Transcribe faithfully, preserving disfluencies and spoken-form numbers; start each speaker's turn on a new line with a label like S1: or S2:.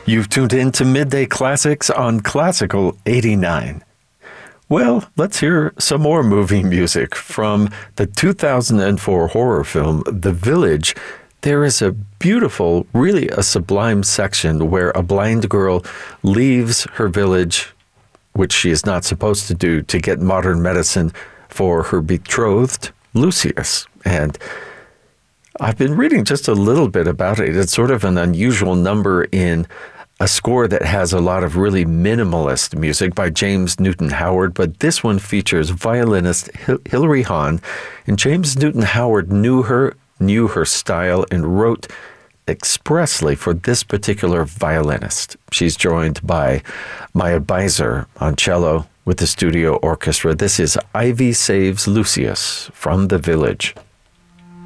S1: You've tuned in to Midday Classics on Classical eighty-nine. Well, let's hear some more movie music from the two thousand four horror film, The Village. There is a beautiful, really a sublime section where a blind girl leaves her village, which she is not supposed to do, to get modern medicine for her betrothed, Lucius. And I've been reading just a little bit about it. It's sort of an unusual number in a score that has a lot of really minimalist music by James Newton Howard, but this one features violinist Hil- Hilary Hahn, and James Newton Howard knew her, knew her style, and wrote expressly for this particular violinist. She's joined by Maya Beiser on cello with the studio orchestra. This is Ivy Saves Lucius from The Village.